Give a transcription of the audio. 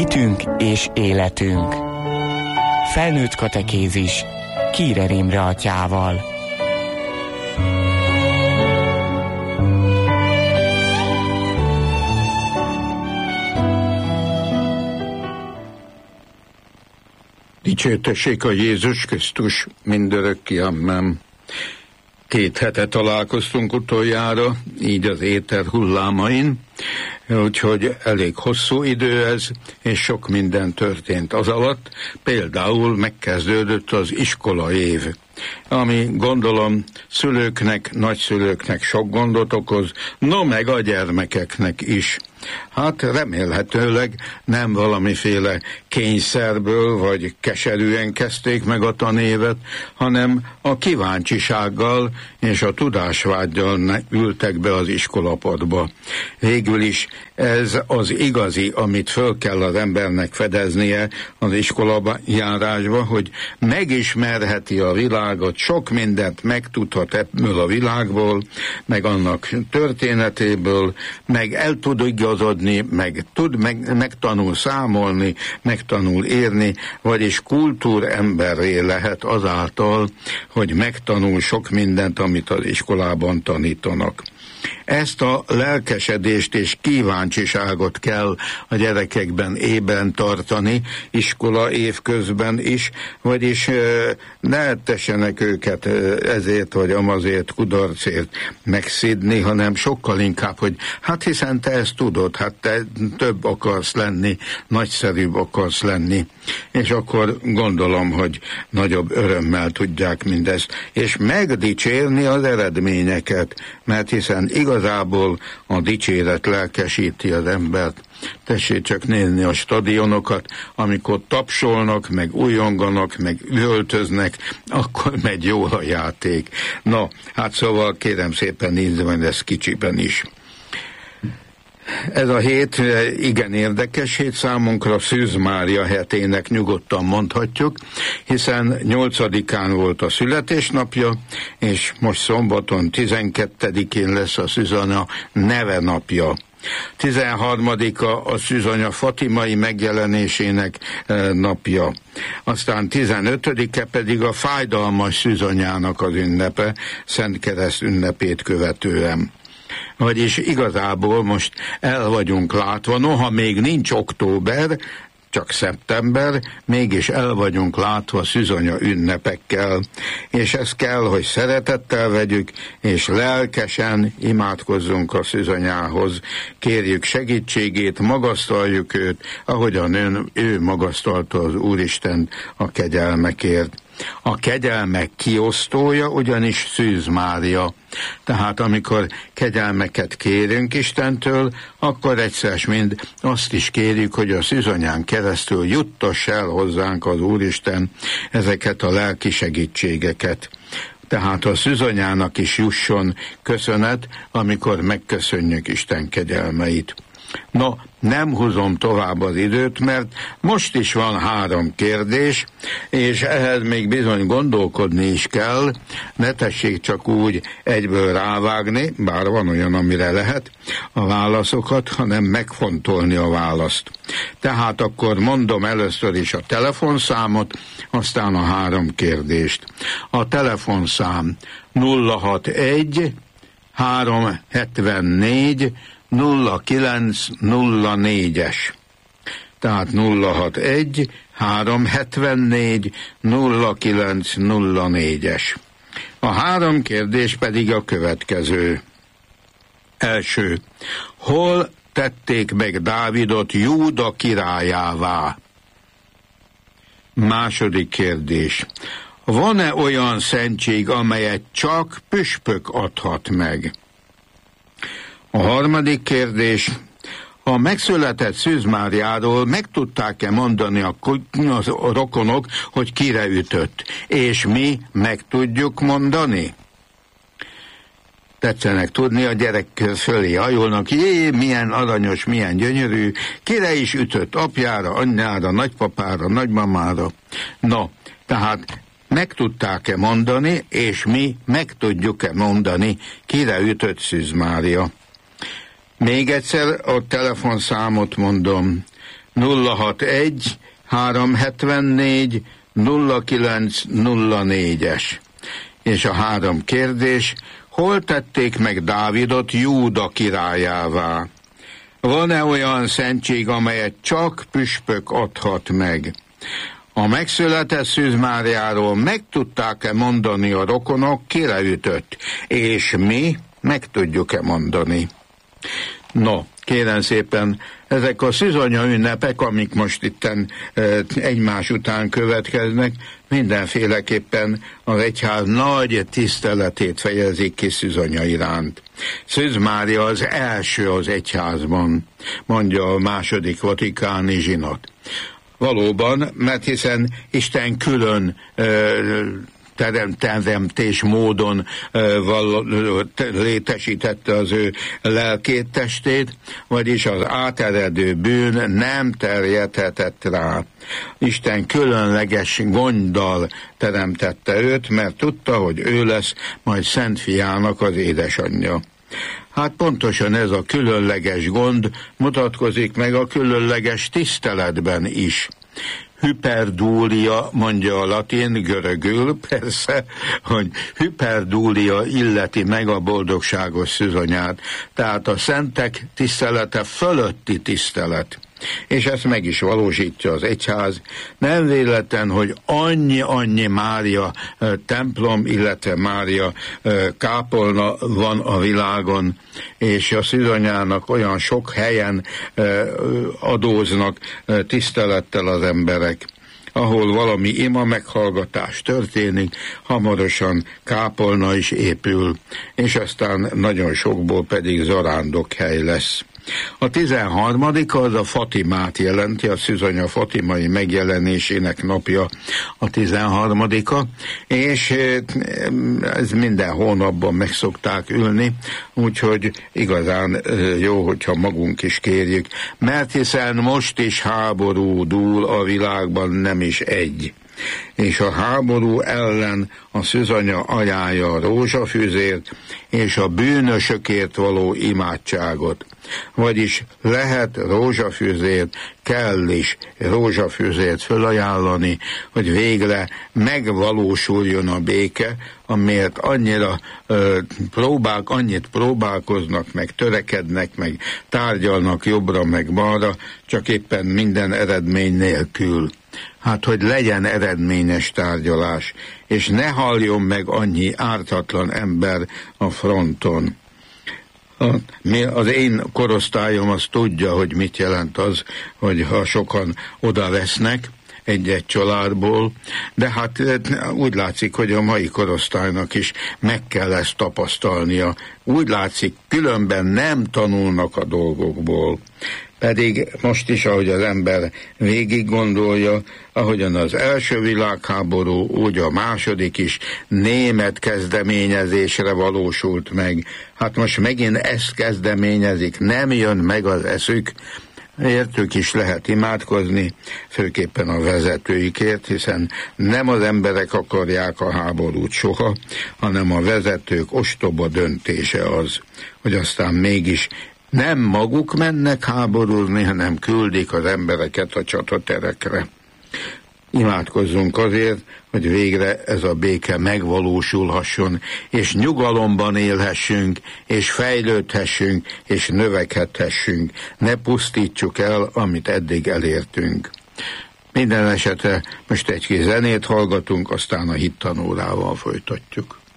Hitünk és életünk. Felnőtt katekézis Kírer Imre atyával. Dicsértessék a Jézus Krisztus mindörökké, amen. 2 hete találkoztunk utoljára, így az éter hullámain, úgyhogy elég hosszú idő ez, és sok minden történt az alatt. Például megkezdődött az iskola év, ami gondolom szülőknek, nagyszülőknek sok gondot okoz, no meg a gyermekeknek is. Hát remélhetőleg nem valamiféle kényszerből vagy keserűen kezdték meg a tanévet, hanem a kíváncsisággal és a tudásvággyal ültek be az iskolapadba. Végül is ez az igazi, amit föl kell az embernek fedeznie az iskolába járásba, hogy megismerheti a világot, sok mindent megtudhat ebből a világból, meg annak történetéből, meg el tud igazodni, megtanul számolni, megtanul érni, vagyis kultúremberré lehet azáltal, hogy megtanul sok mindent, amit az iskolában tanítanak. Ezt a lelkesedést és kíváncsiságot kell a gyerekekben ében tartani, iskola évközben is, vagyis ne tessenek őket ezért vagy amazért, kudarcért megszidni, hanem sokkal inkább, hogy hát hiszen te ezt tudod, hát te több akarsz lenni, nagyszerűbb akarsz lenni, és akkor gondolom, hogy nagyobb örömmel tudják mindezt, és megdicsérni az eredményeket, mert hiszen igazából a dicséret lelkesíti az embert. Tessék csak nézni a stadionokat, amikor tapsolnak, meg újonganak, meg üvöltöznek, akkor megy jól a játék. Na, hát szóval kérem szépen nézni majd ezt kicsiben is. Ez a hét igen érdekes hét számunkra, Szűz Mária hetének nyugodtan mondhatjuk, hiszen 8-án volt a születésnapja, és most szombaton 12-én lesz a Szűzanya neve napja. 13-a a Szűzanya fatimai megjelenésének napja. Aztán 15-e pedig a fájdalmas Szűzanyának az ünnepe, Szentkereszt ünnepét követően. Vagyis igazából most el vagyunk látva, noha még nincs október, csak szeptember, mégis el vagyunk látva Szűzanya ünnepekkel, és ezt kell, hogy szeretettel vegyük, és lelkesen imádkozzunk a Szűzanyához, kérjük segítségét, magasztaljuk őt, ahogyan ő magasztalta az Úristent a kegyelmekért. A kegyelmek kiosztója ugyanis Szűz Mária. Tehát amikor kegyelmeket kérünk Istentől, akkor egyszer mind azt is kérjük, hogy a Szűzanyán keresztül juttass el hozzánk az Úristen ezeket a lelki segítségeket. Tehát a Szűzanyának is jusson köszönet, amikor megköszönjük Isten kegyelmeit. No, nem húzom tovább az időt, mert most is van 3 kérdés, és ehhez még bizony gondolkodni is kell, ne tessék csak úgy egyből rávágni, bár van olyan, amire lehet a válaszokat, hanem megfontolni a választ. Tehát akkor mondom először is a telefonszámot, aztán a 3 kérdést. A telefonszám 061 374 0904-es. Tehát 061 374 0904-es. A 3 kérdés pedig a következő. Első. Hol tették meg Dávidot Júda királyává? Második kérdés. Van-e olyan szentség, amelyet csak püspök adhat meg? A 3. kérdés. A megszületett Szűz Máriáról meg tudták-e mondani a rokonok, hogy kire ütött? És mi meg tudjuk mondani? Tetszenek tudni, a gyerek fölé hajolnak, jé, milyen aranyos, milyen gyönyörű, kire is ütött, apjára, anyjára, nagypapára, nagymamára. No, tehát meg tudták-e mondani, és mi meg tudjuk-e mondani, kire ütött Szűz Mária? Még egyszer a telefonszámot mondom, 061 374 0904-es. És a 3 kérdés: hol tették meg Dávidot Júda királyává? Van-e olyan szentség, amelyet csak püspök adhat meg? A megszületett Szűz Máriáról meg tudták-e mondani a rokonok, kire ütött? És mi meg tudjuk-e mondani? No, kérem szépen, ezek a szűzanya ünnepek, amik most itten egymás után következnek, mindenféleképpen az egyház nagy tiszteletét fejezik ki szűzanya iránt. Szűz Mária az első az egyházban, mondja a második vatikáni zsinat. Valóban, mert hiszen Isten külön teremtés módon létesítette az ő lelkét, testét, vagyis az áteredő bűn nem terjedhetett rá. Isten különleges gonddal teremtette őt, mert tudta, hogy ő lesz majd Szent Fiának az édesanyja. Hát pontosan ez a különleges gond mutatkozik meg a különleges tiszteletben is. Hyperdúlia, mondja a latin, görögül persze, hogy hyperdúlia illeti meg a boldogságos szűzanyát, tehát a szentek tisztelete fölötti tisztelet. És ezt meg is valósítja az egyház. Nem véletlen, hogy annyi Mária templom, illetve Mária kápolna van a világon, és a szűzanyának olyan sok helyen adóznak tisztelettel az emberek. Ahol valami ima meghallgatás történik, hamarosan kápolna is épül, és aztán nagyon sokból pedig zarándokhely lesz. A 13. az a Fatimát jelenti, a szűzanya fatimai megjelenésének napja a 13. és ez minden hónapban meg szokták ülni, úgyhogy igazán jó, hogyha magunk is kérjük, mert hiszen most is háború dúl a világban, nem is egy. És a háború ellen a szűzanya ajánlja a rózsafűzért és a bűnösökért való imádságot. Vagyis lehet rózsafűzért, kell is rózsafűzért fölajánlani, hogy végre megvalósuljon a béke, amiért annyit próbálkoznak, meg törekednek, meg tárgyalnak jobbra, meg balra, csak éppen minden eredmény nélkül. Hát, hogy legyen eredményes tárgyalás, és ne halljon meg annyi ártatlan ember a fronton. Az én korosztályom az tudja, hogy mit jelent az, hogy ha sokan oda vesznek egy-egy családból, de hát úgy látszik, hogy a mai korosztálynak is meg kell ezt tapasztalnia. Úgy látszik, különben nem tanulnak a dolgokból. Pedig most is, ahogy az ember végig gondolja, ahogyan az első világháború, úgy a második is német kezdeményezésre valósult meg. Hát most megint ezt kezdeményezik, nem jön meg az eszük, értük is lehet imádkozni, főképpen a vezetőikért, hiszen nem az emberek akarják a háborút soha, hanem a vezetők ostoba döntése az, hogy aztán mégis nem maguk mennek háborúzni, hanem küldik az embereket a csataterekre. Imádkozzunk azért, hogy végre ez a béke megvalósulhasson, és nyugalomban élhessünk, és fejlődhessünk, és növekedhessünk. Ne pusztítsuk el, amit eddig elértünk. Minden esetre most egy kis zenét hallgatunk, aztán a hittanórával folytatjuk.